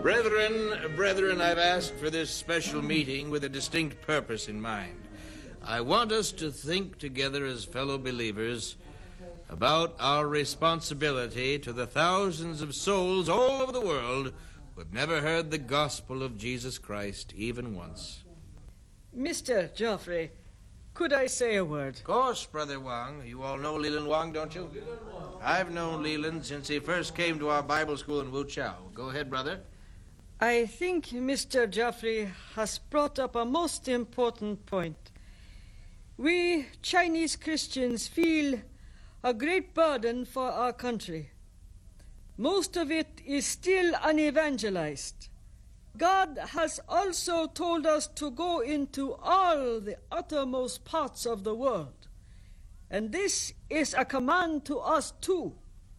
Brethren, I've asked for this special meeting with a distinct purpose in mind. I want us to think together as fellow believers about our responsibility to the thousands of souls all over the world who have never heard the gospel of Jesus Christ even once. Mr. Geoffrey, could I say a word? Of course, Brother Wang. You all know Leland Wang, don't you? I've known Leland since he first came to our Bible school in Wuchao. Go ahead, brother. I think Mr. Geoffrey has brought up a most important point. We Chinese Christians feel a great burden for our country. Most of it is still unevangelized. God has also told us to go into all the uttermost parts of the world. And this is a command to us too.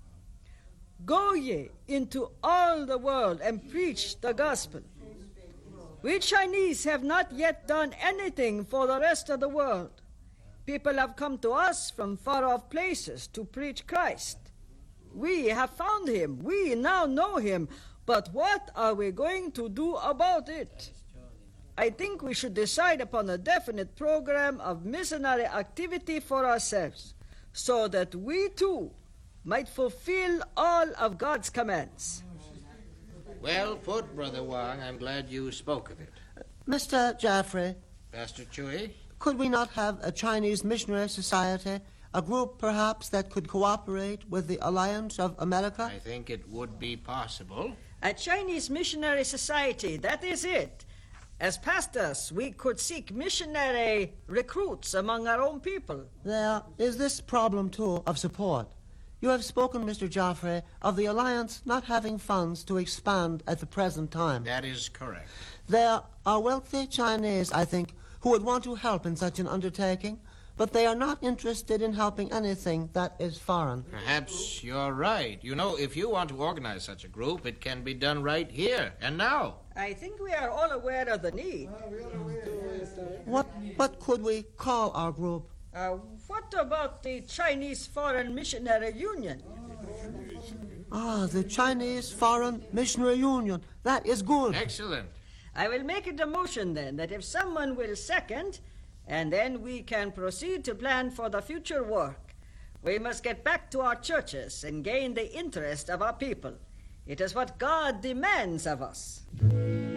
Go ye into all the world and preach the gospel. We Chinese have not yet done anything for the rest of the world. People have come to us from far-off places to preach Christ. We have found him. We now know him. But what are we going to do about it? I think we should decide upon a definite program of missionary activity for ourselves, so that we too might fulfill all of God's commands. Well put, Brother Wang. I'm glad you spoke of it. Mr. Geoffrey, Pastor Chui? could we not have a Chinese missionary society, a group perhaps that could cooperate with the Alliance of America? I think it would be possible. A Chinese missionary society, that is it. As pastors, we could seek missionary recruits among our own people. There is this problem, too, of support. You have spoken, Mr. Geoffrey, of the Alliance not having funds to expand at the present time. That is correct. There are wealthy Chinese, I think, who would want to help in such an undertaking, but they are not interested in helping anything that is foreign. Perhaps you're right. You know, if you want to organize such a group, it can be done right here and now. I think we are all aware of the need. What could we call our group? What about the Chinese Foreign Missionary Union? The Chinese Foreign Missionary Union. That is good. Excellent. I will make it a motion then, that if someone will second, and then we can proceed to plan for the future work. We must get back to our churches and gain the interest of our people. It is what God demands of us.